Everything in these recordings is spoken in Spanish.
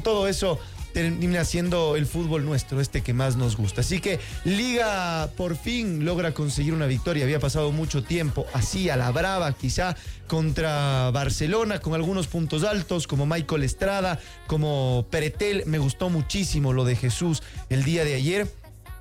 todo eso termina siendo el fútbol nuestro, este que más nos gusta. Así que Liga por fin logra conseguir una victoria. Había pasado mucho tiempo así a la brava, quizá contra Barcelona, con algunos puntos altos, como Michael Estrada, como Peretel. Me gustó muchísimo lo de Jesús el día de ayer.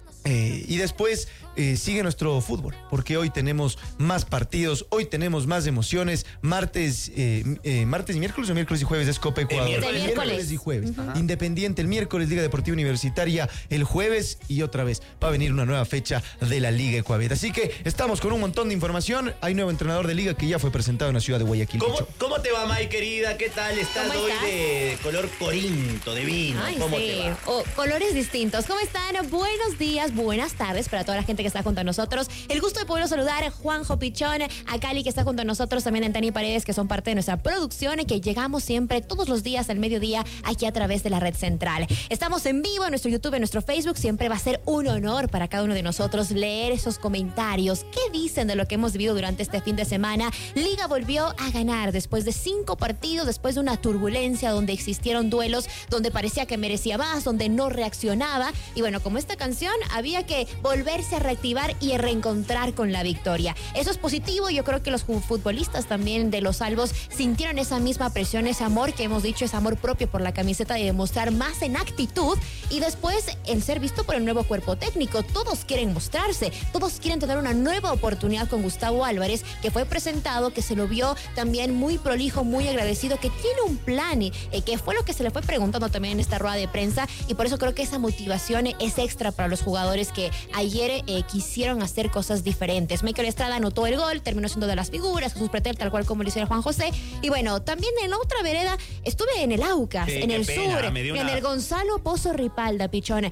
Y después sigue nuestro fútbol, porque hoy tenemos más partidos, hoy tenemos más emociones. Martes y miércoles, o miércoles y jueves es Copa Ecuador. Miércoles y jueves. Ajá. Independiente el miércoles, Liga Deportiva Universitaria el jueves, y otra vez va a venir una nueva fecha de la Liga Ecuavit. Así que estamos con un montón de información. Hay nuevo entrenador de Liga que ya fue presentado en la ciudad de Guayaquil. ¿Cómo te va, May, querida? ¿Qué tal? ¿Estás hoy de color corinto, de vino? Ay, ¿Cómo sí. te va? Colores distintos. ¿Cómo están? Buenos días, buenas tardes para toda la gente que está junto a nosotros. El gusto de poderlo saludar a Juanjo Pichón, a Cali, que está junto a nosotros, también a Antani Paredes, que son parte de nuestra producción, y que llegamos siempre todos los días al mediodía aquí a través de la red central. Estamos en vivo en nuestro YouTube, en nuestro Facebook. Siempre va a ser un honor para cada uno de nosotros leer esos comentarios. ¿Qué dicen de lo que hemos vivido durante este fin de semana? Liga volvió a ganar después de 5 partidos, después de una turbulencia donde existieron duelos, donde parecía que merecía más, donde no reaccionaba. Y bueno, como esta canción, había que volverse a reactivar y reencontrar con la victoria. Eso es positivo. Yo creo que los futbolistas también de los Albos sintieron esa misma presión, ese amor que hemos dicho, ese amor propio por la camiseta, de demostrar más en actitud, y después el ser visto por el nuevo cuerpo técnico. Todos quieren mostrarse, todos quieren tener una nueva oportunidad con Gustavo Álvarez, que fue presentado, que se lo vio también muy prolijo, muy agradecido, que tiene un plan, que fue lo que se le fue preguntando también en esta rueda de prensa, y por eso creo que esa motivación es extra para los jugadores que ayer quisieron hacer cosas diferentes. Michael Estrada anotó el gol, terminó siendo de las figuras, Jesús Pretel, tal cual como lo hiciera Juan José. Y bueno, también en la otra vereda estuve en el Aucas, en el sur, en el Gonzalo Pozo Ripalda, Pichón.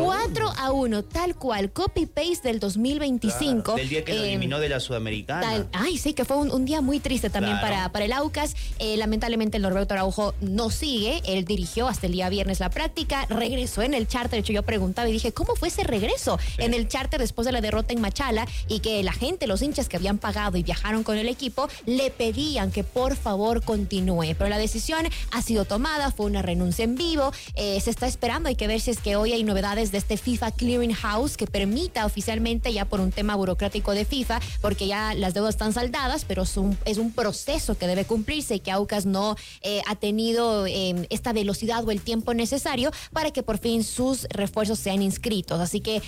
4-1, tal cual, copy-paste del 2025. Claro, del día que lo eliminó de la Sudamericana. Ay, sí, que fue un día muy triste también, claro, para el Aucas. Lamentablemente el Norberto Araujo no sigue. Él dirigió hasta el día viernes la práctica, regresó en el charter. De hecho, yo preguntaba y dije, ¿cómo fue ese regreso en el charter después de la derrota en Machala? Y que la gente, los hinchas que habían pagado y viajaron con el equipo, le pedían que por favor continúe. Pero la decisión ha sido tomada, fue una renuncia en vivo. Se está esperando, hay que ver si es que hoy hay novedades de este FIFA Clearing House que permita oficialmente, ya por un tema burocrático de FIFA, porque ya las deudas están saldadas, pero es un proceso que debe cumplirse, y que Aucas no ha tenido esta velocidad o el tiempo necesario para que por fin sus refuerzos sean inscritos. Así que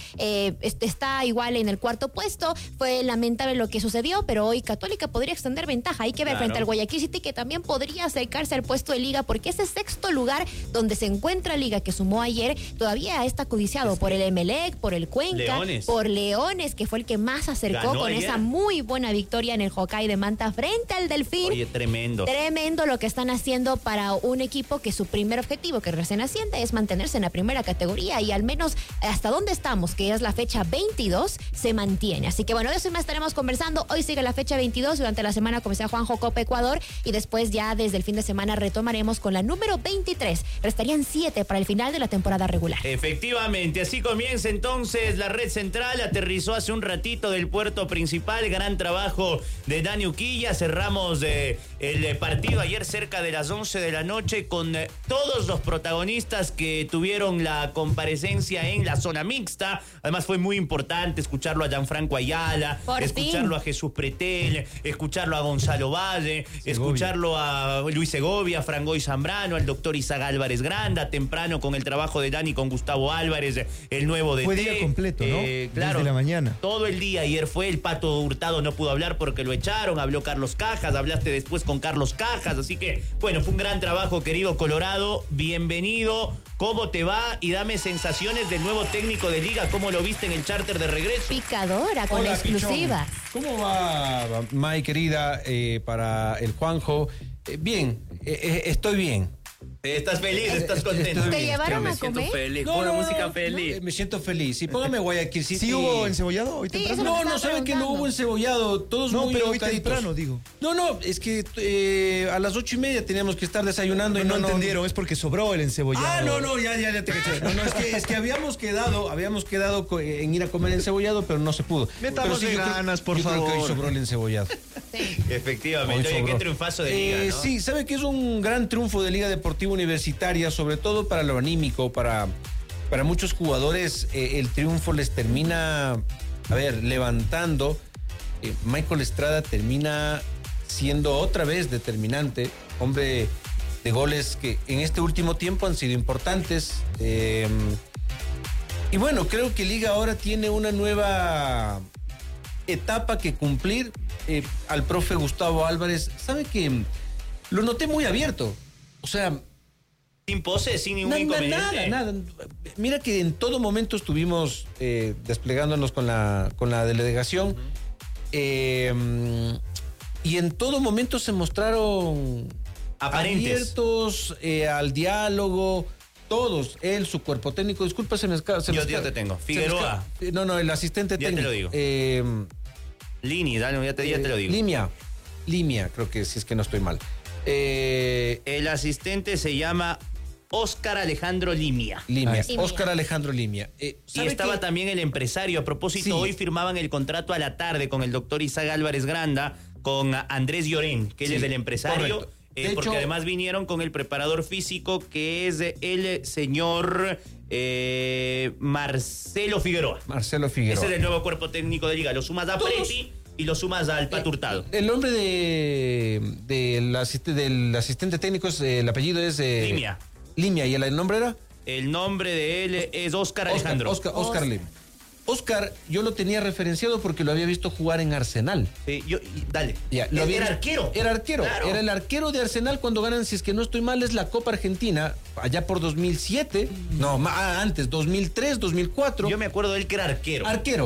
está igual en el cuarto puesto. Fue lamentable lo que sucedió, pero hoy Católica podría extender ventaja. Hay que ver frente al Guayaquil City, que también podría acercarse al puesto de Liga, porque ese sexto lugar donde se encuentra Liga, que sumó ayer, todavía está codiciado por el Emelec, por el Cuenca, por Leones, que fue el que más acercó con esa muy buena victoria en el Hokkaido de Manta frente al Delfín. Oye, tremendo. Tremendo lo que están haciendo para un equipo que su primer objetivo, que recién asciende, es mantenerse en la primera categoría, y al menos hasta donde estamos, que es la fecha 22, se mantiene. Así que bueno, de eso más estaremos conversando. Hoy sigue la fecha 22, durante la semana comienza Juanjo Copa Ecuador, y después ya desde el fin de semana retomaremos con la número 23. Restarían 7 para el final de la temporada regular. Efectivamente, así comienza entonces la red central. Aterrizó hace un ratito del puerto principal. Gran trabajo de Dani Uquilla. Cerramos el partido ayer cerca de las 11 de la noche con todos los protagonistas que tuvieron la comparecencia en la zona mixta. Además fue muy importante escucharlo a Gianfranco Ayala, escucharlo a Jesús Pretel, escucharlo a Gonzalo Valle, escucharlo a Luis Segovia, Frangoy Zambrano, al doctor Isaac Álvarez Granda, temprano con el trabajo de Dani con Gustavo Álvarez, el nuevo DT. Fue día completo, ¿no? Claro, desde la mañana. Todo el día. Ayer fue el Pato Hurtado, no pudo hablar porque lo echaron. Habló Carlos Cajas, hablaste después con Carlos Cajas. Así que, bueno, fue un gran trabajo, querido Colorado. Bienvenido. ¿Cómo te va? Y dame sensaciones del nuevo técnico de Liga. ¿Cómo lo viste en el charter de regreso? Picadora, con la exclusiva. Pichón. ¿Cómo va, May, querida, para el Juanjo? Bien, estoy bien. ¿Estás feliz? ¿Estás contento? ¿Te llevaron a comer? Me siento feliz, con la música feliz. Me siento feliz. Sí, póngame Guayaquil City. ¿Sí hubo encebollado hoy temprano? No, ¿saben que no hubo encebollado? Todos No, muy pero hoy educaditos. temprano, digo. No, es que a las 8:30 teníamos que estar desayunando. No entendieron, es porque sobró el encebollado. Ya te caché. No, es que habíamos quedado en ir a comer encebollado, pero no se pudo. Metamos de ganas, por favor. Creo que hoy sobró el encebollado. Efectivamente. Oye, qué triunfazo de Liga, ¿no? Sí, ¿sabe que es un gran triunfo de Liga Deportiva Deportiva Universitaria, sobre todo para lo anímico, para muchos jugadores, el triunfo les termina, levantando. Michael Estrada termina siendo otra vez determinante, hombre de goles que en este último tiempo han sido importantes. Y bueno, creo que Liga ahora tiene una nueva etapa que cumplir. Al profe Gustavo Álvarez, ¿sabe que lo noté muy abierto? O sea, sin pose, sin ningún inconveniente. Nada. Mira que en todo momento estuvimos desplegándonos con la delegación. Y en todo momento se mostraron aparentes, abiertos al diálogo. Todos, él, su cuerpo técnico. Disculpa, yo te tengo. Figueroa. No, el asistente ya técnico. Ya te lo digo. Lini, dale, ya te lo digo. Limia, creo que si es que no estoy mal. El asistente se llama Óscar Alejandro Limia. Óscar Alejandro Limia. Y estaba también el empresario. A propósito, sí. Hoy firmaban el contrato a la tarde con el doctor Isaac Álvarez Granda, con Andrés Llorén, que él es del empresario. Porque además vinieron con el preparador físico, que es el señor Marcelo Figueroa. Ese es el nuevo cuerpo técnico de Liga. Lo sumas a Preti y lo sumas al Pato Hurtado. El nombre del asistente técnico, el apellido es... Limia. ¿Y el nombre era? El nombre de él es Óscar Alejandro. Óscar Limia. Óscar, yo lo tenía referenciado porque lo había visto jugar en Arsenal. Sí, dale. Era arquero. Claro. Era el arquero de Arsenal cuando ganan, si es que no estoy mal, es la Copa Argentina, allá por 2007. No, antes, 2003, 2004. Yo me acuerdo de él que era arquero.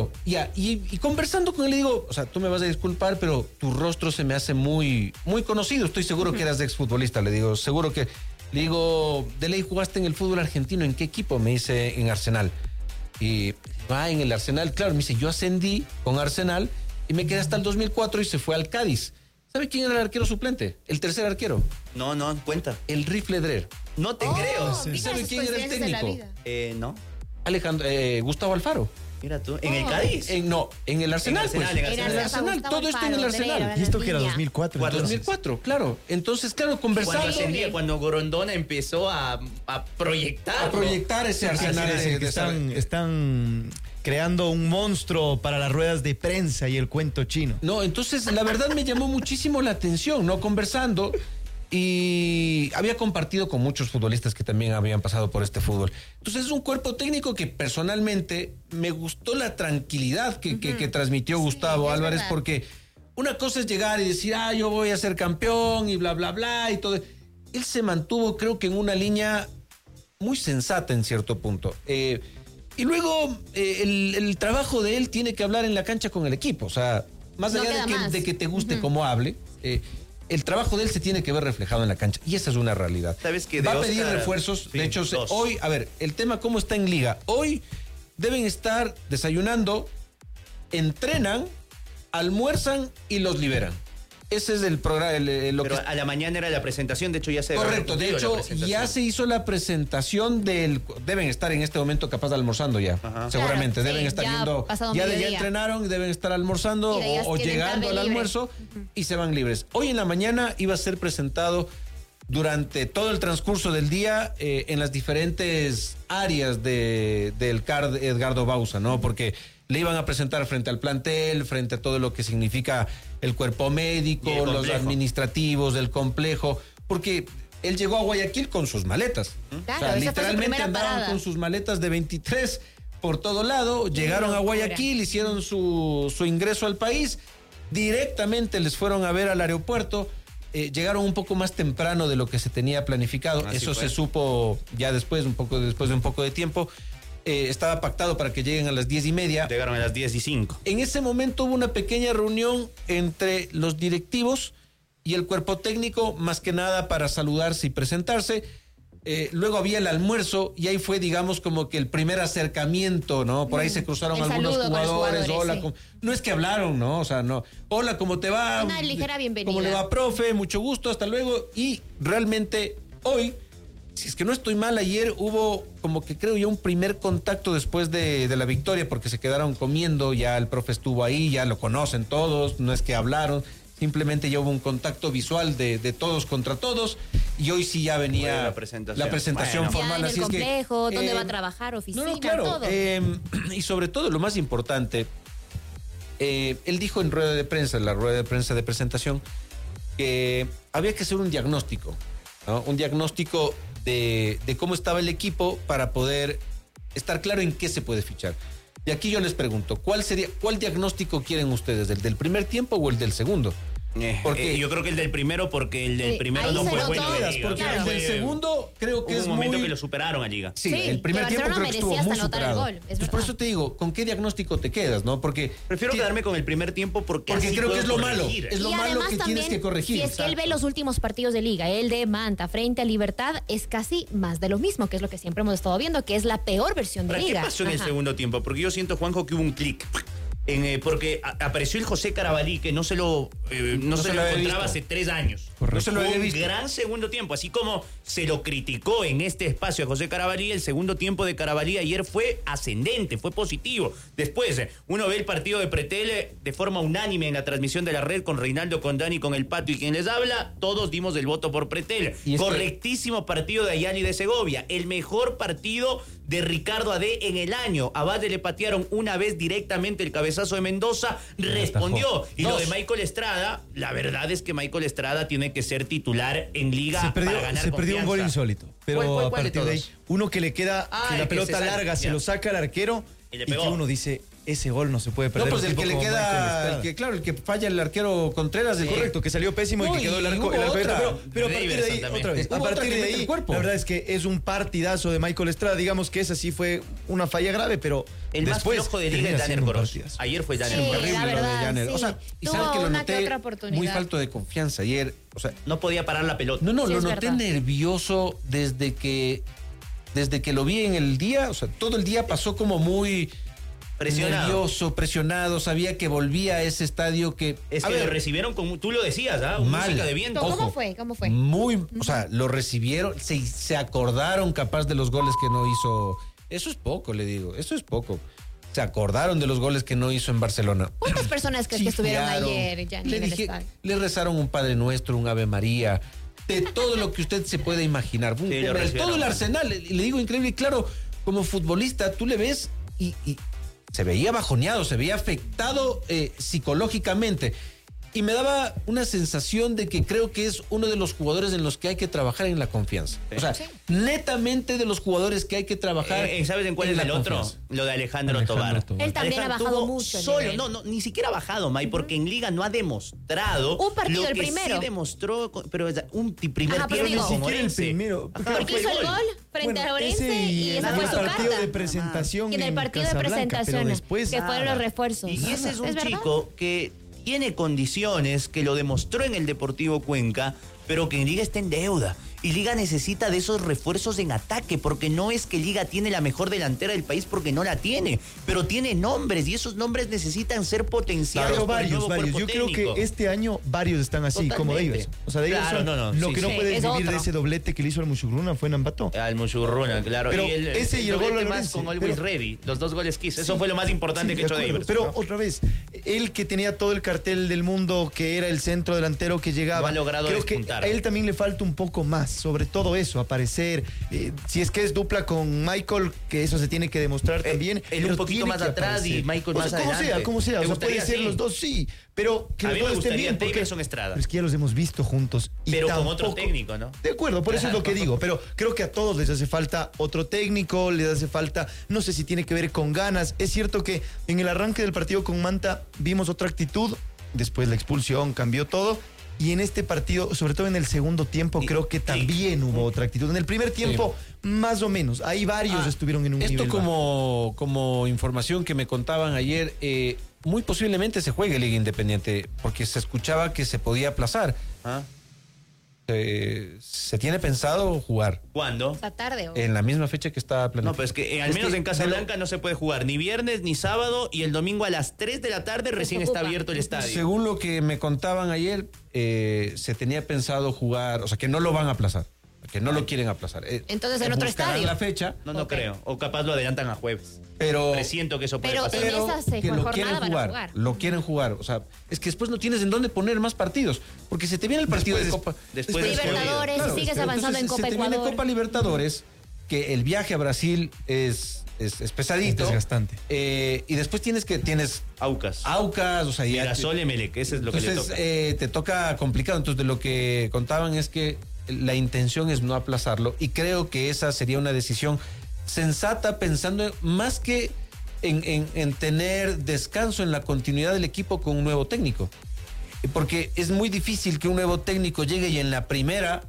Y conversando con él le digo, o sea, tú me vas a disculpar, pero tu rostro se me hace muy, muy conocido. Estoy seguro que eras exfutbolista, le digo, seguro que... Le digo, de ley jugaste en el fútbol argentino, ¿en qué equipo? Me dice, en Arsenal. Y en el Arsenal, claro, me dice, yo ascendí con Arsenal y me quedé hasta el 2004 y se fue al Cádiz. ¿Sabe quién era el arquero suplente? El tercer arquero. No, cuenta. El Rifle Drer. No te creo. ¿Sabe quién era el técnico? No. Gustavo Alfaro. Mira tú, ¿en el Cádiz? No, en el Arsenal. En el Arsenal, todo esto en el Arsenal. ¿Y esto que era 2004? 2004, claro. Entonces, claro, conversando. Cuando Gorondona empezó a proyectar. A proyectar ese Arsenal. Están creando un monstruo para las ruedas de prensa y el cuento chino. No, entonces, la verdad me llamó muchísimo la atención, ¿no? Conversando. Y había compartido con muchos futbolistas que también habían pasado por este fútbol. Entonces es un cuerpo técnico que personalmente me gustó la tranquilidad que transmitió Gustavo Álvarez, verdad. Porque una cosa es llegar y decir, yo voy a ser campeón y bla, bla, bla y todo. Él se mantuvo, creo que en una línea muy sensata en cierto punto. Y luego el trabajo de él tiene que hablar en la cancha con el equipo. O sea, más allá de que te guste cómo hable... el trabajo de él se tiene que ver reflejado en la cancha. Y esa es una realidad. ¿Sabes que va a pedir refuerzos? Sí, de hecho, hoy, el tema cómo está en Liga. Hoy deben estar desayunando, entrenan, almuerzan y los liberan. Ese es el programa. Pero a la mañana era la presentación, de hecho ya se... Correcto, de hecho ya se hizo la presentación deben estar en este momento capaz de almorzando ya. Ajá. Seguramente, claro, deben estar viendo... Ya entrenaron y deben estar almorzando o llegando al almuerzo y se van libres. Hoy en la mañana iba a ser presentado durante todo el transcurso del día en las diferentes áreas del CAR Edgardo Bauza, ¿no? Porque le iban a presentar frente al plantel, frente a todo lo que significa el cuerpo médico, los administrativos, el complejo, porque él llegó a Guayaquil con sus maletas. Claro, o sea, literalmente andaban con sus maletas de 23 por todo lado, llegaron a Guayaquil, hicieron su ingreso al país, directamente les fueron a ver al aeropuerto, llegaron un poco más temprano de lo que se tenía planificado. Eso se supo ya después de un poco de tiempo. Estaba pactado para que lleguen a las 10:30. Llegaron a las 10:05. En ese momento hubo una pequeña reunión entre los directivos y el cuerpo técnico, más que nada para saludarse y presentarse. Luego había el almuerzo y ahí fue, digamos, como que el primer acercamiento, ¿no? Por ahí se cruzaron algunos jugadores. Hola, sí. No es que hablaron, ¿no? O sea, no. Hola, ¿cómo te va? Una ligera bienvenida. ¿Cómo le va, profe? Mucho gusto, hasta luego. Y realmente hoy, si es que no estoy mal, ayer hubo como que creo yo un primer contacto después de la victoria, porque se quedaron comiendo, ya el profe estuvo ahí, ya lo conocen todos, no es que hablaron, simplemente ya hubo un contacto visual de todos contra todos, y hoy sí ya venía la presentación formal. Ya en así el es que, complejo, dónde va a trabajar, oficina, claro, todo. y sobre todo, lo más importante, él dijo en rueda de prensa, en la rueda de prensa de presentación, que había que hacer un diagnóstico, ¿no? Un diagnóstico de cómo estaba el equipo para poder estar claro en qué se puede fichar. Y aquí yo les pregunto, ¿cuál diagnóstico quieren ustedes? ¿El del primer tiempo o el del segundo? Porque yo creo que el del primero, porque el del primero ahí no se fue notó. bueno. Porque el del segundo creo que Hubo es un momento muy... que lo superaron a Liga. Sí, Sí, el primer que tiempo Barcelona creo que estuvo merecía muy hasta anotar el superado. gol, es Entonces, por verdad. eso te digo, ¿con qué diagnóstico te quedas, no? Porque Prefiero quedarme con el primer tiempo porque creo que es lo malo. corregir. Es lo Y malo además que también, tienes que corregir. si es que él ve Exacto. los últimos partidos de Liga, el de Manta frente a Libertad, es casi más de lo mismo, que es lo que siempre hemos estado viendo, que es la peor versión de ¿Para Liga. qué pasó en el Ajá. segundo tiempo? Porque yo siento, Juanjo, que hubo un clic. Porque apareció el José Carabalí, que no se lo había encontraba visto. hace 3 años. Correcto. No se lo Fue había un visto. gran segundo tiempo. Así como se lo criticó en este espacio a José Carabalí, el segundo tiempo de Carabalí ayer fue ascendente, fue positivo. Después, uno ve el partido de Pretel de forma unánime en la transmisión de la red con Reinaldo, con Dani, con el Pato y quien les habla. Todos dimos el voto por Pretel. Y es que- Correctísimo partido de Ayani de Segovia. El mejor partido de Ricardo Adé en el año. A Valle le patearon una vez directamente el cabezazo de Mendoza, respondió. Y lo de Michael Estrada, la verdad es que Michael Estrada tiene que ser titular en Liga Se para ganar perdió un gol confianza. insólito. Pero ¿Cuál a de partir de ahí, todos? uno que le queda, que el la que pelota se sale, larga se ya. lo saca al arquero Y le y que pegó. uno dice, ese gol no se puede No, perder. pues Un el tipo que le como Michael queda, Estrada. el que falla el arquero Contreras. Correcto, que salió pésimo No, y que quedó el y arco. hubo el arco otra. pero a partir de ahí, Daverson también. otra vez, Hubo a otra partir que de mete ahí, el cuerpo. la verdad es que es un partidazo de Michael Estrada. Digamos que esa sí fue una falla grave, pero El más después flojo de Liga termina es Danner siendo un Coros. partidazo. Ayer fue Danner Sí, Coros. la Lo de verdad, Janner. sí. O sea, y Tuvo sabes que lo una que noté otra oportunidad. muy falto de confianza ayer. O sea, No podía parar la pelota. no, Sí, lo es noté verdad. nervioso desde que lo vi en el día. O sea, todo el día pasó como muy Presionado. nervioso, presionado. Sabía que volvía a ese estadio que... Es a que ver, lo recibieron con, tú lo decías, ¿ah? Mal. Música de viento. ¿Cómo Ojo. fue? ¿Cómo fue? Muy, o sea, lo recibieron, se acordaron capaz de los goles que no hizo. Eso es poco, le digo, eso es poco. Se acordaron de los goles que no hizo en Barcelona. ¿Cuántas personas crees que estuvieron Chiflearon. ayer, Gianni, Le en el dije, estadio? le rezaron un Padre Nuestro, un Ave María, de todo lo que usted se puede imaginar. Sí, lo recibieron. Todo el arsenal, le digo increíble. Y claro, como futbolista, tú le ves y se veía bajoneado, se veía afectado psicológicamente. Y me daba una sensación de que creo que es uno de los jugadores en los que hay que trabajar en la confianza. O sea, netamente de los jugadores que hay que trabajar. ¿Sabes en cuál es la el otro? confianza. Lo de Alejandro Tobar. Él también ha bajado tuvo mucho el Solo, nivel. no, ni siquiera ha bajado, May, porque en Liga no ha demostrado. Un partido, lo el que primero. Sí demostró, pero un primer Ajá, pero tiempo digo, con ni siquiera el Orense. primero. Ajá, Porque fue hizo el gol frente a Orense ese y esa en fue el su partido carta. de presentación Y en el partido de Casablanca, presentación, pero después que fueron los refuerzos. Y ese es un verdad? chico que tiene condiciones, que lo demostró en el Deportivo Cuenca, pero que en Liga está en deuda. Y Liga necesita de esos refuerzos en ataque, porque no es que Liga tiene la mejor delantera del país, porque no la tiene, pero tiene nombres y esos nombres necesitan ser potenciados. Pero por el nuevo varios. Yo cuerpo creo técnico. que este año varios están así, como Totalmente. Davis. O sea, Davis Claro, no, lo sí, que no sí. puedes Es vivir de otro. ese doblete que le hizo al Muchugruna fue en Ambato. Al Muchurruna, claro. Pero ese y el gol doblete a más Lorenzo, con Always pero- Ready, los dos goles que hizo. Eso fue lo más importante Sí, que de echó acuerdo. Davis. Pero otra vez, él que tenía todo el cartel del mundo, que era el centro delantero que llegaba, No ha logrado creo que despuntar. a él también le falta un poco más, sobre todo eso, aparecer. Si es que es dupla con Michael, que eso se tiene que demostrar también. él pero un poquito tiene más que atrás aparecer. y Michael O sea, más adelante. Como sea. ¿Te O sea, puede gustaría ser así? los dos, sí. Pero que A los mí dos me estén gustaría bien. Porque Daverson Estrada. pero es que ya los hemos visto juntos. Y Pero con otro tampoco- técnico, ¿no? De acuerdo, por eso es lo que digo. Pero creo que a todos les hace falta otro técnico, les hace falta, no sé si tiene que ver con ganas. Es cierto que en el arranque del partido con Manta vimos otra actitud, después la expulsión cambió todo. Y en este partido, sobre todo en el segundo tiempo, creo que también hubo otra actitud. En el primer tiempo, más o menos. Ahí varios estuvieron en un Esto nivel bajo. como información que me contaban ayer, muy posiblemente se juegue Liga Independiente, porque se escuchaba que se podía aplazar. ¿Ah? Se tiene pensado jugar ¿Cuándo? Esta tarde. ¿o? en la misma fecha que está planeado. No, pero es que al menos en Casablanca no se puede jugar ni viernes ni sábado y el domingo a las 3 de la tarde recién está ocupa. abierto el estadio. Según lo que me contaban ayer, se tenía pensado jugar, o sea, que no lo van a aplazar. que no lo quieren aplazar. Entonces, en otro Buscarán estadio. la fecha, No, no creo. O capaz lo adelantan a jueves. pero Presiento que eso puede Pero pasar. en esa que lo jornada quieren van a jugar, jugar. lo quieren jugar. O sea, es que después no tienes en dónde poner más partidos, porque se te viene el partido de Copa. después de Libertadores, Claro, y sigues pero avanzando en entonces Copa se te viene Ecuador. Copa Libertadores, que el viaje a Brasil es pesadito. Es desgastante. Y después tienes Aucas. Aucas, o sea, ya Mirasol, Emelec, ese es lo que le entonces toca. te toca complicado. Entonces, de lo que contaban es que la intención es no aplazarlo, y creo que esa sería una decisión sensata, pensando más que en tener descanso en la continuidad del equipo con un nuevo técnico. Porque es muy difícil que un nuevo técnico llegue y en la primera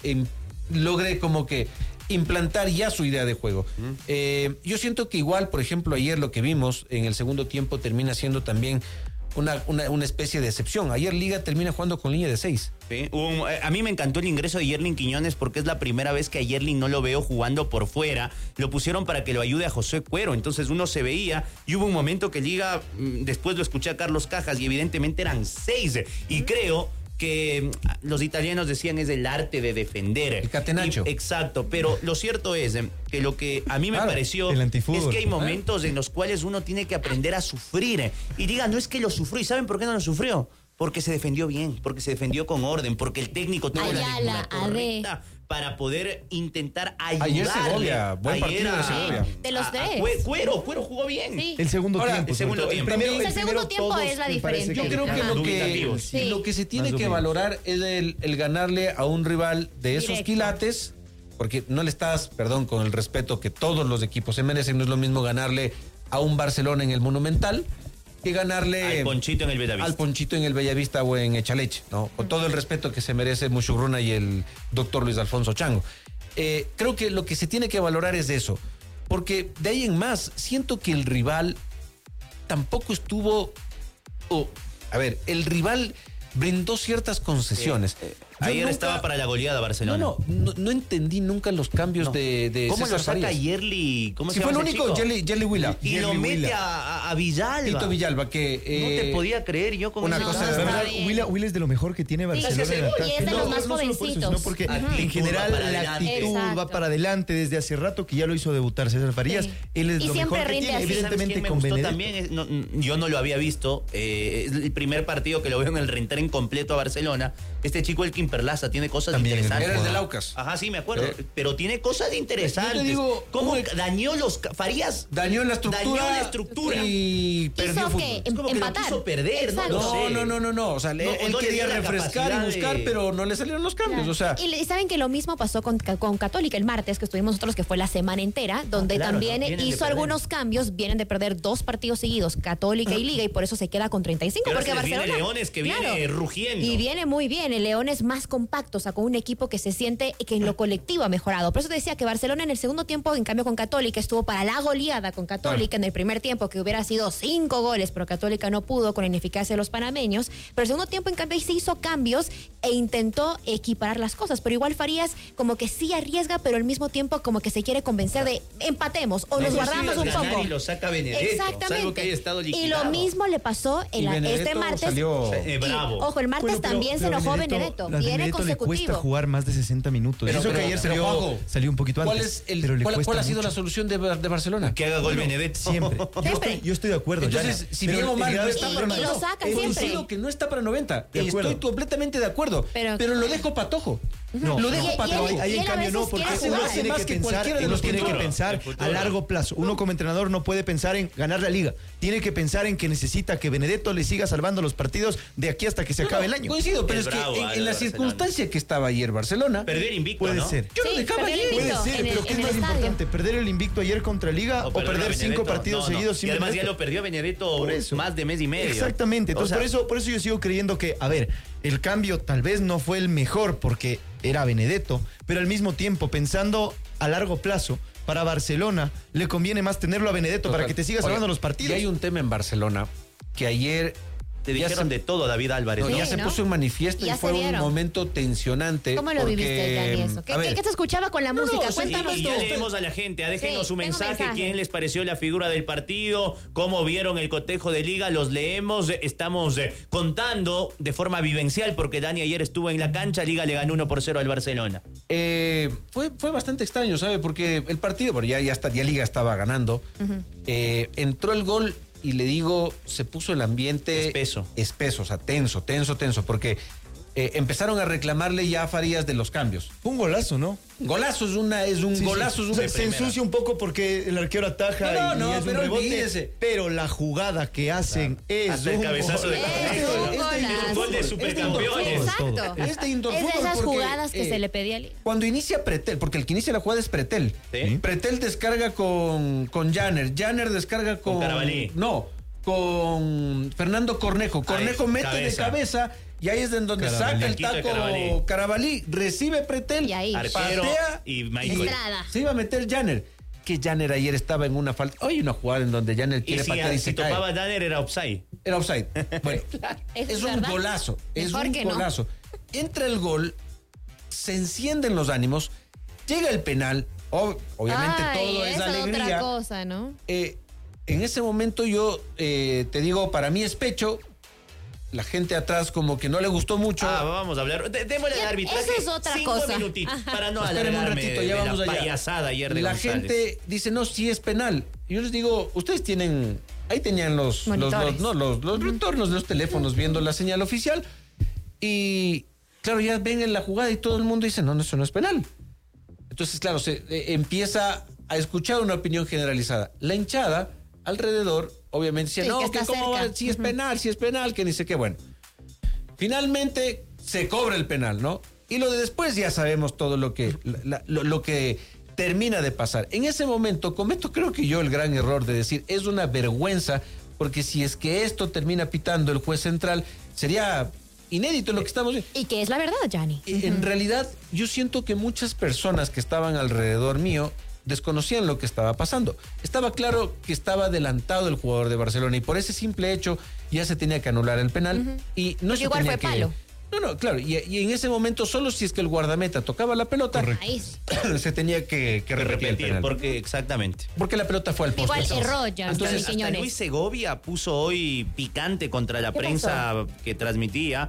logre como que implantar ya su idea de juego. Yo siento que igual, por ejemplo, ayer lo que vimos en el segundo tiempo termina siendo también una especie de excepción. Ayer Liga termina jugando con línea de 6. Sí, a mí me encantó el ingreso de Yerlin Quiñones porque es la primera vez que a Yerlin no lo veo jugando por fuera. Lo pusieron para que lo ayude a José Cuero. Entonces uno se veía y hubo un momento que Liga, después lo escuché a Carlos Cajas y evidentemente eran 6. Y creo que los italianos decían es el arte de defender. El catenaccio. Exacto, pero lo cierto es que lo que a mí me pareció el es antifútbol. que hay momentos en los cuales uno tiene que aprender a sufrir. Y Liga no es que lo sufrió. ¿Y saben por qué no lo sufrió? Porque se defendió bien, porque se defendió con orden, porque el técnico tuvo la Ayala, lectura correcta para poder intentar ayudar. Ayer Segovia, buen partido de Segovia. De los tres. Cuero jugó bien. Sí. El segundo Ahora, tiempo. el segundo sobre todo. tiempo. El segundo primero tiempo todos es la me parece diferencia. Yo creo que Ajá. Dubitativos. Sí. lo que se tiene Más que dubitativos. valorar es el ganarle a un rival de esos Directo. quilates, porque no le estás, perdón, con el respeto que todos los equipos se merecen, no es lo mismo ganarle a un Barcelona en el Monumental que ganarle Al Ponchito en el Bellavista. al Ponchito en el Bellavista o en Echaleche, ¿no? Con todo el respeto que se merece Mushugruna y el doctor Luis Alfonso Chango. Creo que lo que se tiene que valorar es eso, porque de ahí en más siento que el rival tampoco estuvo... a ver, el rival brindó ciertas concesiones. Yo Ayer nunca- estaba para la goleada Barcelona. No entendí nunca los cambios No. de ¿Cómo César lo saca Farías. Yerli? ¿Cómo Si se fue el llama ese único, chico? Jelly Willa. Y lo mete a Villalba. Tito Villalba, que... No te podía creer yo con una ese cosa No, de está La verdad, bien. Will es de lo mejor que tiene Barcelona. sí, en ataque. y es de los más solo por eso, jovencitos. sino porque Actitud en general va para la adelante. actitud Exacto. va para adelante desde hace rato, que ya lo hizo debutar César Farías. Sí. Él es Y lo siempre mejor que rinde tiene, así. ¿Sabes evidentemente quién me con gustó Benedetto. también? Yo no lo había visto. Es el primer partido que lo veo en el reentrén completo a Barcelona. Este chico, el Kim Perlaza, tiene cosas También es interesantes. Era el del Aucas. Ajá, sí, me acuerdo. Pero tiene cosas interesantes. Yo te digo, ¿Cómo uy, dañó Farías? Dañó en la estructura. Dañó la estructura. Y perdió Hizo fútbol. que Es como que lo empatar. quiso perder, ¿no? Exacto. sé. No. O sea, No, él no le quería dio la refrescar capacidad y buscar, de- pero no le salieron los cambios. O sea, Y saben que lo mismo pasó con Católica el martes, que estuvimos nosotros, que fue la semana entera, donde claro, también ¿no? Vienen de hizo perder. algunos cambios, vienen de perder 2 partidos seguidos, Católica y Liga, y por eso se queda con 35, Y ahora porque se les viene Barcelona... Leones, que viene rugiendo. Y viene muy bien, el León es más compacto, sacó un equipo que se siente que en lo colectivo ha mejorado. Por eso te decía que Barcelona en el segundo tiempo, en cambio con Católica, estuvo para la goleada con Católica en el primer tiempo, que hubiera sido 5 goles, pero Católica no pudo con la ineficacia de los panameños. Pero el segundo tiempo, en cambio, sí hizo cambios e intentó equiparar las cosas. Pero igual Farías como que sí arriesga, pero al mismo tiempo como que se quiere convencer de empatemos o nos guardamos un poco. Y lo saca Benedetto. Salvo que Exactamente. haya estado Y liquidado. lo mismo le pasó y este Benedetto martes. salió... Y, bravo. ojo, el martes Bueno, también se enojó Benedetto. A Viene Benedetto le cuesta consecutivo. jugar más de 60 minutos. Pero- Eso que pero- ayer pero, Juanjo, salió un poquito antes. ¿Cuál ha sido la solución de Barcelona? Que haga gol Benedetto. Siempre. Siempre. Yo estoy de acuerdo. Entonces, Yana, si pero bien o el mal no grave está para problema Y lo es- sacan He siempre. coincido que no está para 90. De acuerdo. Estoy completamente de acuerdo. Pero- Pero lo dejo patojo. No, lo Y- dejo y patojo. él- Ahí y en él a cambio veces no, porque quiere uno jugar. tiene Más que que pensar, cualquiera de uno los tiene que futuros. pensar De futuro. a largo plazo. Uno como entrenador no puede pensar en ganar la liga. Tiene que pensar en que necesita que Benedetto le siga salvando los partidos de aquí hasta que se acabe el año. Coincido, pero Es es, bravo, que en de la Barcelona. circunstancia que estaba ayer Barcelona, Perdió el invicto, Puede ¿no? ser. yo lo Sí, dejaba perdió el ayer. Puede invicto ser, en pero el- ¿qué en es el más estadio. importante? ¿Perder el invicto ayer contra Liga o perder a perder 5 Benedetto. partidos No, no. seguidos sin Y además ya Benedetto? lo perdió Benedetto Por eso. más de mes y medio. Exactamente. Entonces, O sea, por eso yo sigo creyendo que, a ver, el cambio tal vez no fue el mejor porque era Benedetto, pero al mismo tiempo, pensando a largo plazo, para Barcelona le conviene más tenerlo a Benedetto para que te siga salvando Oye, los partidos. Y hay un tema en Barcelona que ayer te dijeron de todo a David Álvarez. No, ¿no? ya se puso en manifiesto y fue un momento tensionante. ¿Cómo lo viviste, Dani, eso? ¿Qué se escuchaba con la música? Cuéntanos y tú. ya leemos a la gente. Déjenos su mensaje. ¿Quién les pareció la figura del partido? ¿Cómo vieron el cotejo de liga? Los leemos. Estamos contando de forma vivencial porque Dani ayer estuvo en la cancha. Liga le ganó 1-0 al Barcelona. Fue bastante extraño, ¿sabe? Porque el partido, bueno, ya Liga estaba ganando. Entró el gol y le digo, se puso el ambiente espeso, o sea, tenso, porque empezaron a reclamarle ya a Farías de los cambios. Un golazo, ¿no? Golazo es un golazo. Se ensucia un poco porque el arquero ataja y es un rebote, olvídese. Pero la jugada que hacen es el cabezazo de gol de supercampeones. Exacto. Es de indoor es de fútbol esas porque, jugadas que se le pedía a Liga. Cuando inicia Pretel, porque el que inicia la jugada es Pretel. ¿Sí? Pretel descarga con Janner descarga con Carabalí. No, con Fernando Cornejo. Cornejo mete de cabeza. Y ahí es en donde saca el taco Carabalí, recibe Pretel, y ahí arquero patea y Michael. Se iba a meter Janner. Que Janner ayer estaba en una falta. Hay una jugada en donde Janner quiere patear y se cae. Si topaba Janner era offside. Era offside. Bueno, es un golazo. Es un golazo. Entra el gol, se encienden los ánimos, llega el penal. Obviamente todo es alegría. Otra cosa, ¿no? En ese momento yo te digo, para mí es pecho. La gente atrás como que no le gustó mucho. Vamos a hablar. Démosle al arbitraje. Eso es otra 5 cosa. minutitos para no Esperen un alargarme ratito, ya vamos de la allá. payasada ayer de La González. gente dice, no, sí es penal. Y yo les digo, ustedes tienen... Ahí tenían los retornos de los teléfonos viendo la señal oficial. Y claro, ya ven en la jugada y todo el mundo dice, no, eso no es penal. Entonces, claro, se empieza a escuchar una opinión generalizada. La hinchada alrededor, obviamente, decía, no, que cómo va, si es penal, que ni sé qué. Bueno, finalmente se cobra el penal, ¿no? Y lo de después ya sabemos todo lo que termina de pasar. En ese momento cometo, creo que yo, el gran error de decir, es una vergüenza, porque si es que esto termina pitando el juez central, sería inédito lo que estamos viendo. Y que es la verdad, Gianni. En realidad, yo siento que muchas personas que estaban alrededor mío desconocían lo que estaba pasando. Estaba claro que estaba adelantado el jugador de Barcelona y por ese simple hecho ya se tenía que anular el penal y no se igual tenía fue palo. No, claro, y en ese momento solo si es que el guardameta tocaba la pelota, se tenía que repetir el penal. Exactamente. Porque la pelota fue al poste. Igual erró ya. Entonces, hasta Luis Segovia puso hoy picante contra la prensa que transmitía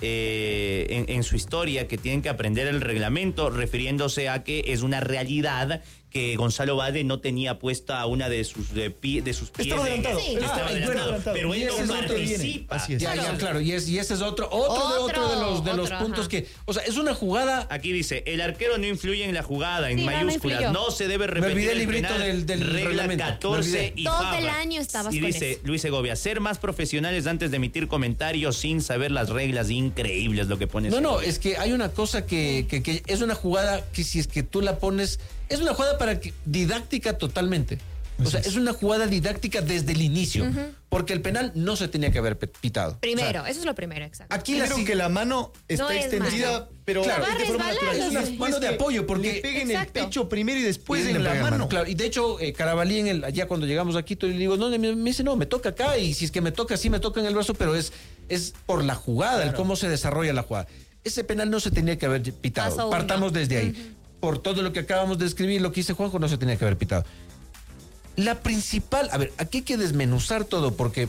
en su historia, que tienen que aprender el reglamento, refiriéndose a que es una realidad que Gonzalo Bade no tenía puesta una de sus pies. Estaba adelantado. Sí. Estaba adelantado. Pero él no participa. Así es. Ya, claro, y ese es otro de los puntos que, o sea, es una jugada. Aquí dice, el arquero no influye en la jugada, en mayúsculas, no se debe repetir. Me olvidé el librito penal, del regla reglamento. 14 y todo Fabra. el año estabas y con dice eso. Luis Segovia, ser más profesionales antes de emitir comentarios sin saber las reglas, increíbles lo que pones. No, es que hay una cosa que es una jugada que si es que tú la pones, es una jugada didáctica totalmente. O sea, es una jugada didáctica desde el inicio. Porque el penal no se tenía que haber pitado. Primero, o sea, eso es lo primero, exacto. Aquí creo que la mano está no extendida, pero claro, es de forma natural. Es una mano de apoyo, porque le peguen en el pecho primero y después en la mano. Claro, y de hecho, Carabalí, allá cuando llegamos a Quito, le digo, no, me dice, no, me toca acá, y si es que me toca, sí me toca en el brazo, pero es por la jugada, el cómo se desarrolla la jugada. Ese penal no se tenía que haber pitado. Partamos desde ahí. Por todo lo que acabamos de escribir, lo que dice Juanjo, no se tenía que haber pitado. La principal, a ver, aquí hay que desmenuzar todo, porque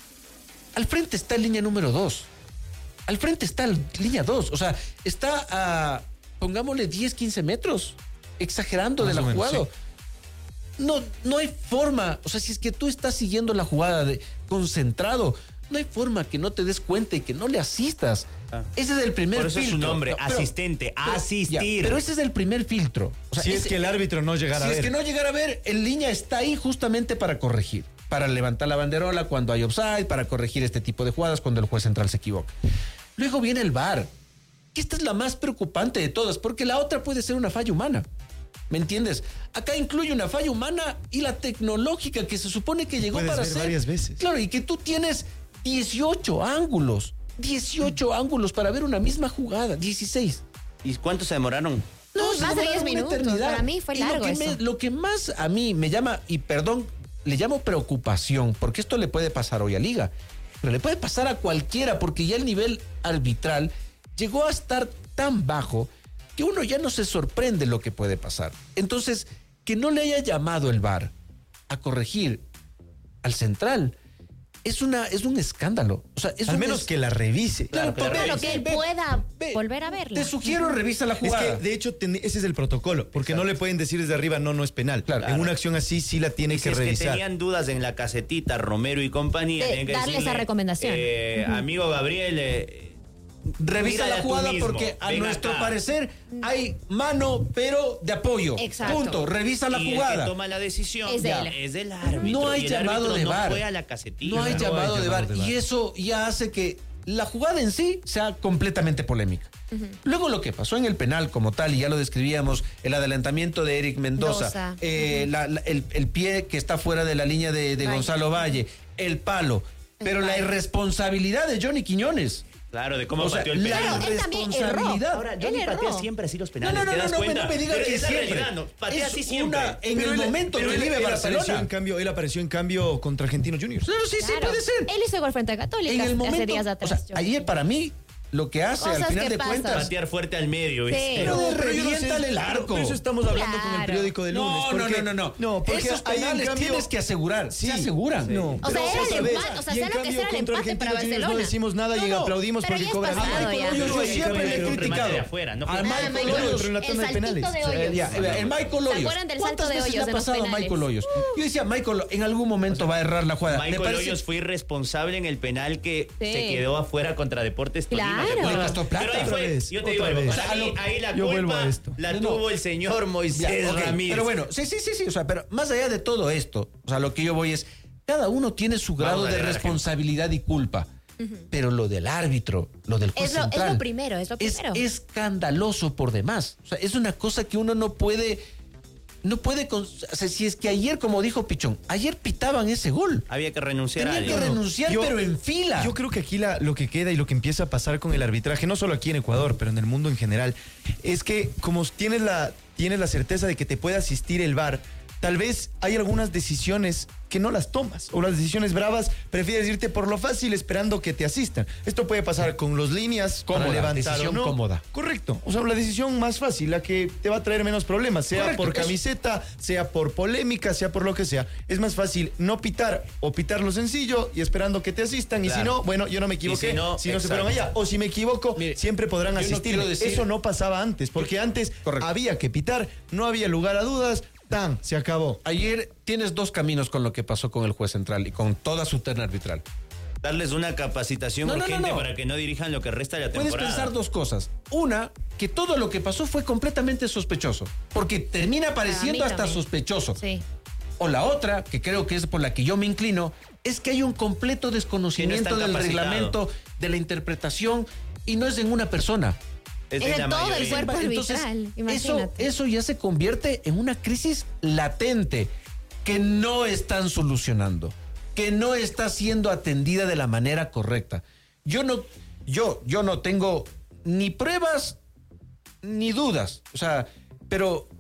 al frente está línea número 2. Al frente está línea 2. O sea, está a, pongámosle 10, 15 metros, exagerando de la jugada. Sí. No hay forma, o sea, si es que tú estás siguiendo la jugada concentrado, no hay forma que no te des cuenta y que no le asistas. Ese es el primer filtro. Por eso es su nombre, asistente, asistir. Pero ese es el primer filtro. O sea, si es que el árbitro no llegara a ver. Si es que no llegara a ver, el línea está ahí justamente para corregir, para levantar la banderola cuando hay offside, para corregir este tipo de jugadas cuando el juez central se equivoca. Luego viene el VAR, que esta es la más preocupante de todas, porque la otra puede ser una falla humana. ¿Me entiendes? Acá incluye una falla humana y la tecnológica que se supone que llegó para ser varias veces. Claro, y que tú tienes 18 ángulos para ver una misma jugada, 16. ¿Y cuánto se demoraron? No, más de 10 minutos. Para mí fue largo lo que más a mí me llama, y perdón, le llamo preocupación, porque esto le puede pasar hoy a Liga, pero le puede pasar a cualquiera porque ya el nivel arbitral llegó a estar tan bajo que uno ya no se sorprende lo que puede pasar. Entonces, que no le haya llamado el VAR a corregir al central es un escándalo. O sea, al menos que la revise. Claro, que él pueda volver a verla. Te sugiero revisa la jugada. Es que, de hecho, ese es el protocolo, porque no le pueden decir desde arriba, no es penal. Claro. En una acción así sí la tiene que revisar. Que tenían dudas en la casetita, Romero y compañía. Darle esa recomendación. Amigo Gabriel, revisa la jugada porque a nuestro parecer hay mano, pero de apoyo. Exacto. Punto. Revisa la jugada. El que toma la decisión es del árbitro. No hay llamado de VAR. No fue a la casetilla. No hay llamado de VAR. Y eso ya hace que la jugada en sí sea completamente polémica. Luego lo que pasó en el penal como tal, y ya lo describíamos, el adelantamiento de Eric Mendoza, el pie que está fuera de la línea de Gonzalo Valle, el palo, pero la irresponsabilidad de Johnny Quiñones. Claro, de cómo pateó el penal. La irresponsabilidad. Ahora, Johnny patea siempre así los penales. No me diga que siempre. Patea así siempre. En el momento que vive Barcelona. Él apareció en cambio contra Argentinos Juniors. Claro, sí puede ser. Él hizo gol frente a Católica hace días atrás. O sea, ayer para mí lo que hace al final de cuentas patear fuerte al medio. Sí. Pero reviéntale el arco. Por eso estamos hablando con el periódico de lunes. No, porque esos penales tienes que asegurar. Sí, se aseguran. No. O sea, era el empate. O sea, y en saben que cambio, era el contra empate para Argentinos Juniors Barcelona. no decimos nada y aplaudimos Pero porque ya es cobra pasado bien. ya. Yo siempre le he criticado. A Michael Hoyos. Pero en la tanda de penales. El Michael Hoyos. ¿Se acuerdan del salto ¿Cuántas de veces Hoyos le ha en los pasado a penales? Michael Hoyos? Yo decía, Michael, en algún momento va a errar la jugada. Michael Hoyos fue irresponsable en el penal que Sí. se quedó afuera contra Deportes Tolima. Claro. ¿te acuerdas? Le costó plata. Pero ahí fue, yo te digo algo, para mí, ahí la Yo vuelvo culpa a esto. la tuvo el señor Moisés Ramírez. Pero bueno, sí. O sea, pero más allá de todo esto, o sea, lo que yo voy es, cada uno tiene su grado de responsabilidad y culpa. Pero lo del árbitro, lo del juez central, es lo primero. es escandaloso por demás. O sea, es una cosa que uno no puede... o sea, si es que ayer, como dijo Pichón, ayer pitaban ese gol. Había que renunciar a Tenían que alguien. renunciar, pero en fila. Yo creo que aquí lo que queda y lo que empieza a pasar con el arbitraje, no solo aquí en Ecuador, pero en el mundo en general, es que como tienes la certeza de que te puede asistir el VAR, tal vez hay algunas decisiones que no las tomas, o las decisiones bravas prefieres irte por lo fácil esperando que te asistan. Esto puede pasar con los líneas, Cómoda, para levantar decisión o no. cómoda. Correcto, o sea, la decisión más fácil, la que te va a traer menos problemas, sea Correcto, por camiseta, sea por polémica, sea por lo que sea. Es más fácil no pitar o pitar lo sencillo y esperando que te asistan, y si no, bueno, yo no me equivoqué, si no se fueron allá, o si me equivoco, Mire, siempre podrán asistir. Eso no pasaba antes, porque antes había que pitar, no había lugar a dudas. Se acabó. Ayer tienes dos caminos con lo que pasó con el juez central y con toda su terna arbitral. Darles una capacitación urgente para que no dirijan lo que resta de la temporada. Puedes pensar dos cosas. Una, que todo lo que pasó fue completamente sospechoso, porque termina pareciendo hasta sospechoso. Sí. O la otra, que creo que es por la que yo me inclino, es que hay un completo desconocimiento del reglamento, de la interpretación, y no es en una persona. Es en la todo mayoría. el cuerpo arbitral, imagínate. Eso ya se convierte en una crisis latente que no están solucionando, que no está siendo atendida de la manera correcta. Yo no tengo ni pruebas ni dudas, o sea, pero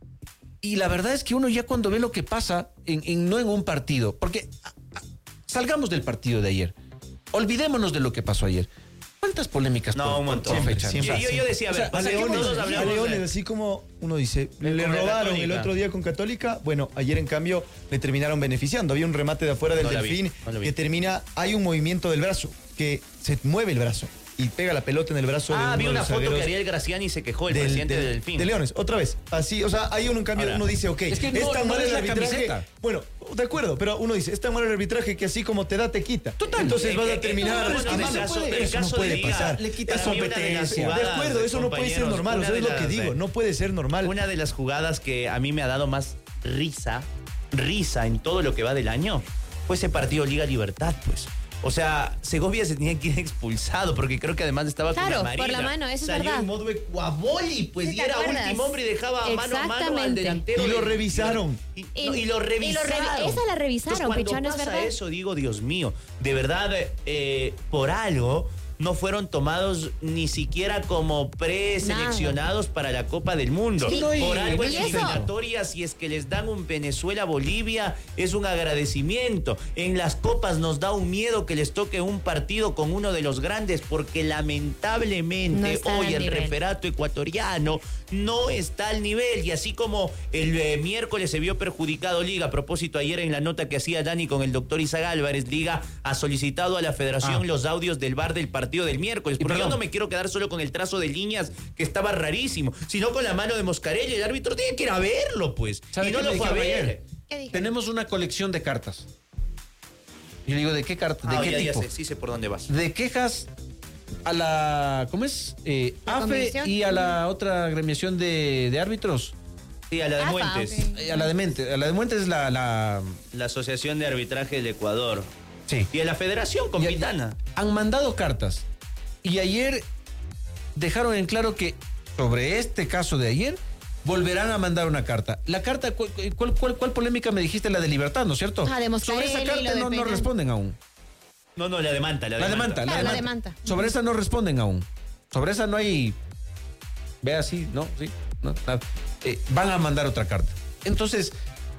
y la verdad es que uno ya cuando ve lo que pasa no en un partido, porque salgamos del partido de ayer, olvidémonos de lo que pasó ayer. ¿Cuántas polémicas? Un montón. Yo decía, a ver, a Leones, así como uno dice, le robaron el otro día con Católica, bueno, ayer en cambio le terminaron beneficiando. Había un remate de afuera del Delfín que termina, hay un movimiento del brazo, que se mueve el brazo y pega la pelota en el brazo de uno había de una los foto que zagueros Ariel Graciani se quejó, el presidente del Delfín. De Leones, otra vez. Así, o sea, hay un cambio, uno dice, ok, es que es tan no mal es el la arbitraje. camiseta. Bueno, de acuerdo, pero uno dice, es tan mal el arbitraje que así como te da, te quita. Total. Entonces vas a terminar. Eso no puede pasar. Le quitas competencia. De acuerdo, eso no puede ser normal. O sea, es lo que digo, no puede ser normal. Una de las jugadas que a mí me ha dado más risa en todo lo que va del año fue ese partido Liga Libertad, pues. O sea, Segovia se tenía que ir expulsado porque creo que además estaba con la amarilla. por la mano, eso es Salió verdad. en modo ecuaboli, pues, ¿Sí y era acuerdas? último hombre y dejaba mano a mano al delantero. Y lo revisaron. Y lo revisaron. Esa la revisaron, Entonces, Pichón, es cuando pasa verdad. eso, digo, Dios mío, de verdad, por algo no fueron tomados ni siquiera como preseleccionados para la Copa del Mundo. Sí, Por algo en ¿y eso? eliminatorias, si es que les dan un Venezuela-Bolivia, es un agradecimiento. En las copas nos da un miedo que les toque un partido con uno de los grandes, porque No lamentablemente están hoy al el nivel. referato ecuatoriano no está al nivel. Y así como el miércoles se vio perjudicado Liga, a propósito ayer en la nota que hacía Dani con el doctor Isaac Álvarez, Liga ha solicitado a la federación los audios del VAR del partido del miércoles, porque yo no me quiero quedar solo con el trazo de líneas que estaba rarísimo, sino con la mano de Moscarella. El árbitro tiene que ir a verlo, pues, ¿Sabe y no qué lo me fue a dijeron ver. ayer? ¿Qué dijo? Tenemos una colección de cartas. Y le digo, ¿de qué cartas? ¿De Ah, qué ya tipo? sé, sí sé por dónde vas. De quejas a la, ¿cómo es? AFE comisión. y a la otra agremiación de árbitros. Sí, a la de AFA, Muentes, ok. A la de Mente. A la de Muentes es la la Asociación de Arbitraje del Ecuador. sí. Y a la Federación con Ya- Pitana. Han mandado cartas. Y ayer dejaron en claro que sobre este caso de ayer volverán a mandar una carta. La carta, ¿cuál polémica me dijiste? La de Libertad, ¿no es cierto? Ah, de sobre esa Moscarelli, carta lo de no penal. responden aún. No, la de Manta, La de Manta. Claro, la de Manta. Sobre esa no responden aún. Sobre esa no hay... Ve así, ¿no? Sí, no, nada. Van a mandar otra carta. Entonces,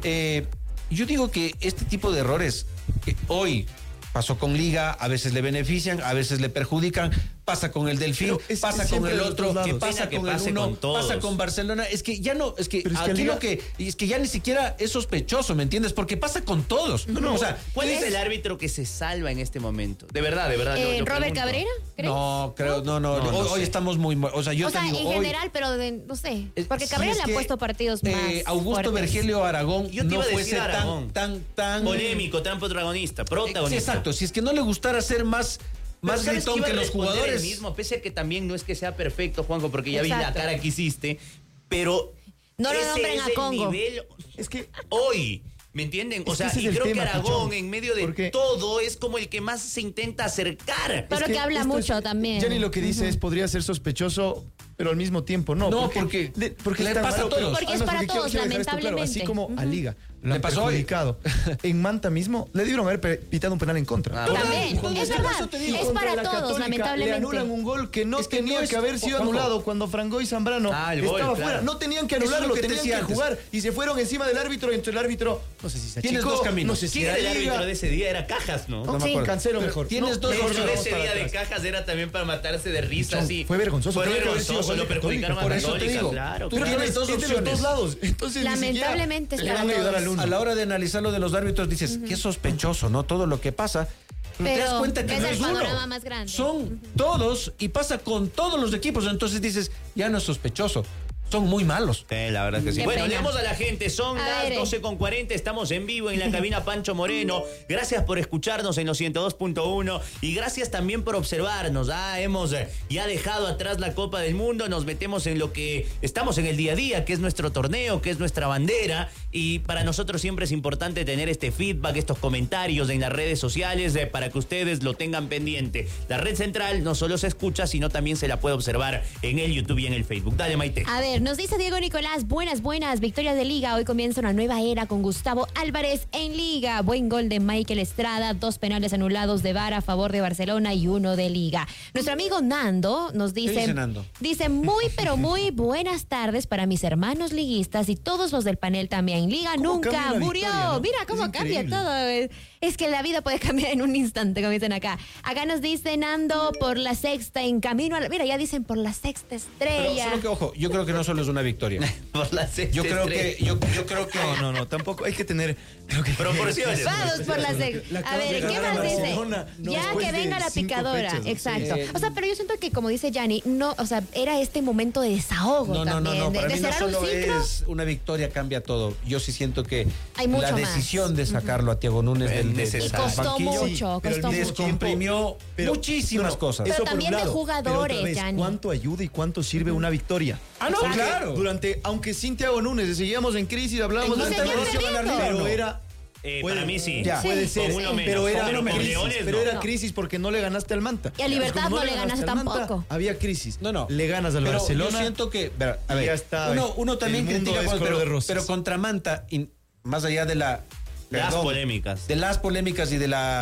yo digo que este tipo de errores que hoy pasó con Liga, a veces le benefician, a veces le perjudican, pasa con el Delfín, Pero es pasa con siempre el de los otro, dos lados. que pasa Pena que con el pase uno, con todos. pasa con Barcelona. Es que ya no, es que Pero es que aquí Liga- lo que, es que ya ni siquiera es sospechoso, ¿me entiendes? Porque pasa con todos. O sea, ¿Cuál es el árbitro que se salva en este momento? De verdad. yo Robert pregunto. Cabrera, ¿crees? no, creo, no, No, no hoy sé. estamos muy, o sea, yo O te sea, digo, en hoy, general, pero no sé. Porque sí, Cabrera es le ha que, puesto partidos más Augusto fuertes. Vergelio Aragón Yo te no iba a decir fuese Aragón. tan Polémico, tan protagonista. Sí, exacto, si es que no le gustara ser más Pero ¿sabes gritón iba a que los responder jugadores. el mismo, pese a que también no es que sea perfecto, Juanjo, porque ya vi la Exacto. cara que hiciste, pero No lo ese nombren es a el Congo. nivel Es que hoy. ¿Me entienden? O Es que sea, ese es y el creo que tema, Aragón, Pichón. en medio de Porque- todo, es como el que más se intenta acercar. Pero que habla esto mucho también. Jenny lo que dice es podría ser sospechoso, pero al mismo tiempo no. No, porque porque le es tan pasa a malo, todos. pero- Porque es además, para quiero todos, dejar esto claro, lamentablemente. así como a Liga lo Le han pasó hoy. perjudicado. En Manta mismo le dieron haber pitado un penal en contra. Ah, Total, También, cuando es por verdad, eso te digo, es contra para la todos, Católica lamentablemente. Le anulan un gol que no Es que tenía no es- que haber sido Juanjo. anulado cuando Franco y Zambrano Ah, el gol, estaba claro. fuera. No tenían que Eso es lo anularlo, que te tenían decía que antes. jugar y se fueron encima del árbitro y entre el árbitro, no sé si se Tienes achicó, dos caminos. no sé si ¿Quién era el Liga. árbitro de ese día? Era Cajas, ¿no? No me Sí. acuerdo. Cancelo Pero mejor. tienes dos El opciones. de ese para día de atrás. Cajas era también para matarse de risa, Pichón, sí. fue vergonzoso, Fue tenía que haber sido vergonzoso, gol lo de perjudicaron a Católica. Por eso te Católica, digo, claro. tú Pero tienes es dos de los opciones. dos lados. Entonces, Lamentablemente ni es siquiera para le van a ayudar todos. al uno. A la hora de analizar lo de los árbitros dices, qué sospechoso, ¿no? Todo lo que pasa. Pero te Pero das cuenta que ves no el es uno. panorama más grande. Son todos y pasa con todos los equipos. Entonces dices, ya no es sospechoso. Son muy malos. Sí, la verdad que sí. Qué Bueno, pena. leemos a la gente. Son A las ver, 12:40. Estamos en vivo en la cabina Pancho Moreno. Gracias por escucharnos en los 102.1 y gracias también por observarnos. Hemos ya dejado atrás la Copa del Mundo. Nos metemos en lo que estamos en el día a día, que es nuestro torneo, que es nuestra bandera. Y para nosotros siempre es importante tener este feedback, estos comentarios en las redes sociales para que ustedes lo tengan pendiente. La red central no solo se escucha, sino también se la puede observar en el YouTube y en el Facebook. Dale, Maite. A ver, nos dice Diego Nicolás, buenas, victorias de Liga. Hoy comienza una nueva era con Gustavo Álvarez en Liga. Buen gol de Michael Estrada, 2 penales anulados de VAR a favor de Barcelona y 1 de Liga. Nuestro amigo Nando nos dice... ¿Qué dice Nando? Dice, muy, pero muy buenas tardes para mis hermanos liguistas y todos los del panel también. Liga ¿Cómo nunca cambia la murió. victoria, no? Mira cómo Es cambia increíble. todo. Es que la vida puede cambiar en un instante, como dicen acá. Acá nos dice Nando por la sexta en camino a la... Mira, ya dicen por la sexta Pero estrella. solo que, ojo, yo creo que no solo es una victoria. Por la sexta Yo creo estrella. que, yo creo que. No, tampoco. Hay que tener. Creo que Proporciones. Vamos por la sexta. A ver, ¿qué más dice? Barcelona, no, Ya después que de venga la 5 picadora. fechas, Exacto. sí. O sea, pero yo siento que, como dice Yanni, no, o sea, era este momento de desahogo también. Para de mí no cerrar un solo ciclo. es una victoria, cambia todo. Yo sí siento que Hay mucho la más. decisión de sacarlo a Thiago Núñez Es del Y necesario. costó banquillo mucho, pero al costó mismo mucho. descomprimió muchísimas cosas. Pero Eso por un también de lado. jugadores, Pero otra vez, Gianni. ¿cuánto ayuda y cuánto sirve una victoria? Ah, no, Porque claro. aunque sin Thiago Núñez seguíamos en crisis, hablábamos Y de seguían perdiendo. pero era... Para mí sí. Ya, puede Sí, ser, con uno menos, pero era pero con crisis, Leones pero no. era No. crisis porque no le ganaste al Manta. Y a Libertad Como no le ganaste al Manta, tampoco. había crisis. No. Le ganas al Pero Barcelona. Yo siento que, a ver, y ya está, uno también el mundo critica, es color de rosas. pero contra Manta, más allá de Las polémicas. de las polémicas y de la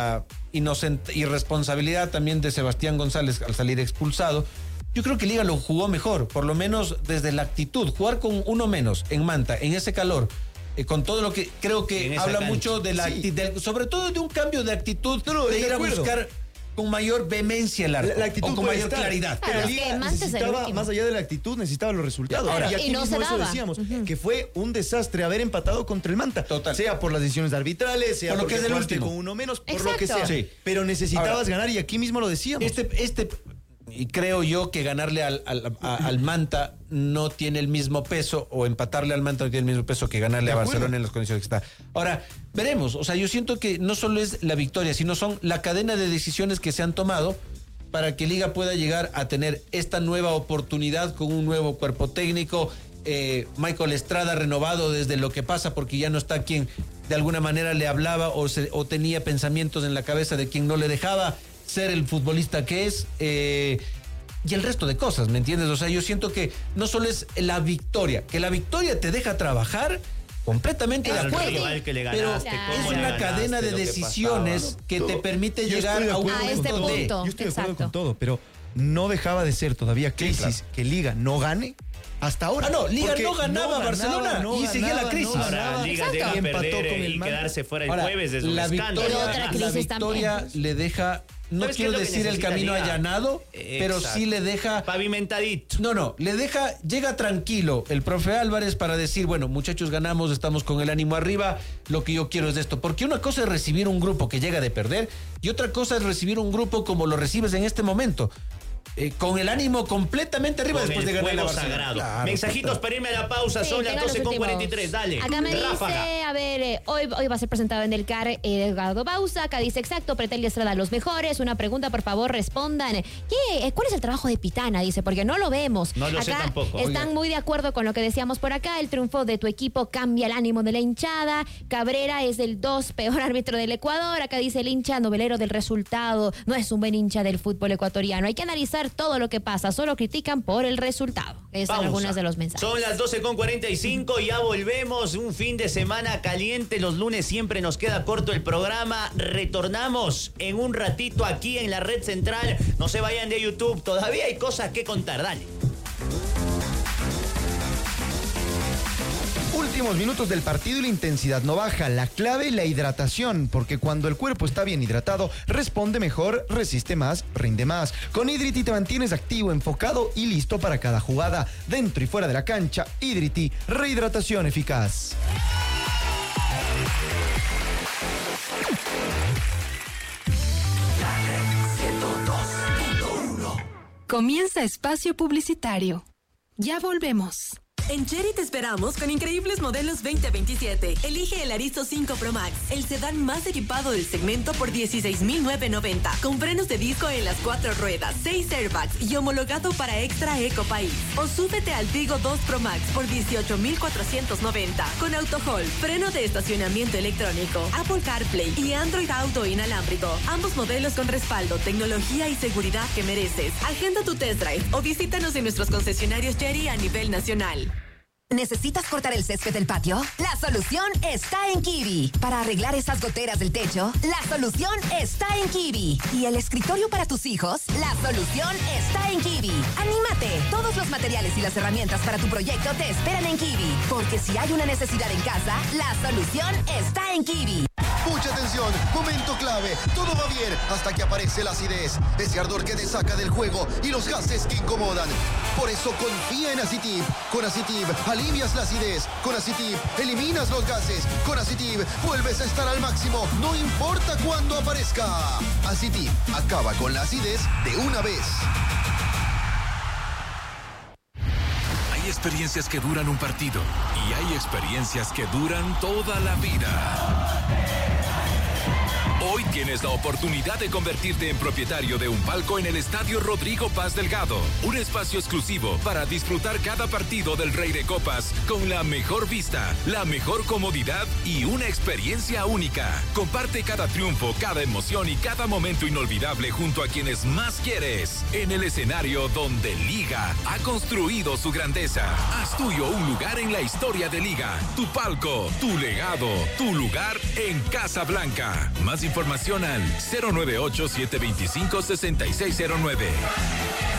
irresponsabilidad también de Sebastián González al salir expulsado. Yo creo que Liga lo jugó mejor, por lo menos desde la actitud. Jugar con uno menos en Manta, en ese calor, con todo lo que creo que habla cancha. Mucho de la actitud, sobre todo de un cambio de actitud, de ir a buscar con mayor vehemencia el arco, la actitud o con mayor claridad. Pero Liga necesitaba, más allá de la actitud, necesitaba los resultados. Ahora, y aquí no mismo eso decíamos, que fue un desastre haber empatado contra el Manta. Total. Sea por las decisiones arbitrales, sea por lo que es el último con uno menos, por lo que sea. Sí. Pero necesitabas ganar y aquí mismo lo decíamos. Y creo yo que ganarle al Manta no tiene el mismo peso, o empatarle al Manta no tiene el mismo peso que ganarle a Barcelona en las condiciones que está. Ahora, veremos. O sea, yo siento que no solo es la victoria, sino son la cadena de decisiones que se han tomado para que Liga pueda llegar a tener esta nueva oportunidad con un nuevo cuerpo técnico. Michael Estrada renovado desde lo que pasa, porque ya no está quien de alguna manera le hablaba o tenía pensamientos en la cabeza de quien no le dejaba ser el futbolista que es, y el resto de cosas, ¿me entiendes? O sea, yo siento que no solo es la victoria, que la victoria te deja trabajar completamente de acuerdo, pero es una cadena de decisiones que te permite llegar a un punto de... Yo estoy de acuerdo con todo, pero no dejaba de ser todavía crisis que Liga no gane hasta ahora. No, Liga no ganaba Barcelona y seguía la crisis. Ahora Liga debe perder y quedarse fuera el jueves desde un escándalo. La victoria le deja... No quiero decir el camino allanado, pero sí le deja... pavimentadito. No, llega tranquilo el profe Álvarez para decir, bueno, muchachos, ganamos, estamos con el ánimo arriba, lo que yo quiero es esto. Porque una cosa es recibir un grupo que llega de perder y otra cosa es recibir un grupo como lo recibes en este momento. Con el ánimo completamente arriba después de ganar la Barcelona. Claro, mensajitos para irme a la pausa, son las 12:43, dale. Acá me Ráfaga. dice, a ver, hoy va a ser presentado en el CAR Edgardo Bauza. Acá dice, exacto, Pretel y Estrada los mejores. Una pregunta, por favor, respondan. ¿Cuál es el trabajo de Pitana? Dice, porque no lo vemos. No lo acá sé tampoco. Están muy de acuerdo con lo que decíamos por acá. El triunfo de tu equipo cambia el ánimo de la hinchada. Cabrera es el 2 peor árbitro del Ecuador. Acá dice el hincha novelero del resultado. No es un buen hincha del fútbol ecuatoriano. Hay que analizar todo lo que pasa, solo critican por el resultado. Esas son algunas de los mensajes. Son las 12:45, ya volvemos. Un fin de semana caliente. Los lunes siempre nos queda corto el programa. Retornamos en un ratito aquí en la Red Central. No se vayan de YouTube, todavía hay cosas que contar. Dale. Últimos minutos del partido y la intensidad no baja. La clave, la hidratación, porque cuando el cuerpo está bien hidratado, responde mejor, resiste más, rinde más. Con Hidrity te mantienes activo, enfocado y listo para cada jugada, dentro y fuera de la cancha. Hidrity, rehidratación eficaz. Comienza espacio publicitario. Ya volvemos. En Chery te esperamos con increíbles modelos 2027. Elige el Arizo 5 Pro Max, el sedán más equipado del segmento por $16,990. Con frenos de disco en las 4 ruedas, 6 airbags y homologado para Extra Eco País. O súbete al Tigo 2 Pro Max por $18,490. Con AutoHold, freno de estacionamiento electrónico, Apple CarPlay y Android Auto inalámbrico. Ambos modelos con respaldo, tecnología y seguridad que mereces. Agenda tu test drive o visítanos en nuestros concesionarios Chery a nivel nacional. ¿Necesitas cortar el césped del patio? La solución está en Kiwi. Para arreglar esas goteras del techo, la solución está en Kiwi. ¿Y el escritorio para tus hijos? La solución está en Kiwi. ¡Anímate! Todos los materiales y las herramientas para tu proyecto te esperan en Kiwi. Porque si hay una necesidad en casa, la solución está en Kiwi. Mucha atención, momento clave, todo va bien hasta que aparece la acidez, ese ardor que te saca del juego y los gases que incomodan. Por eso confía en Acitib. Con Acitib alivias la acidez, con Acitib eliminas los gases, con Acitib vuelves a estar al máximo, no importa cuándo aparezca. Acitib acaba con la acidez de una vez. Hay experiencias que duran un partido y hay experiencias que duran toda la vida. Hoy tienes la oportunidad de convertirte en propietario de un palco en el Estadio Rodrigo Paz Delgado. Un espacio exclusivo para disfrutar cada partido del Rey de Copas con la mejor vista, la mejor comodidad y una experiencia única. Comparte cada triunfo, cada emoción y cada momento inolvidable junto a quienes más quieres. En el escenario donde Liga ha construido su grandeza. Haz tuyo un lugar en la historia de Liga. Tu palco, tu legado, tu lugar en Casablanca. Más información al 098-725-6609.